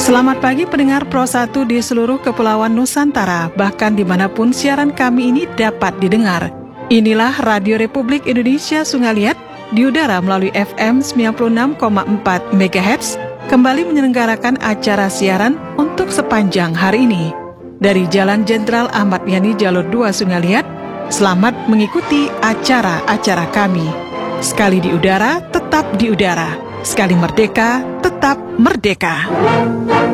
Selamat pagi pendengar Pro 1 di seluruh kepulauan Nusantara, bahkan dimanapun siaran kami ini dapat didengar. Inilah Radio Republik Indonesia Sungaliat di udara melalui FM 96,4 MHz, kembali menyelenggarakan acara siaran untuk sepanjang hari ini. Dari Jalan Jenderal Ahmad Yani Jalur 2 Sungaliat, selamat mengikuti acara-acara kami. Sekali di udara, tetap di udara. Sekali merdeka, tetap merdeka.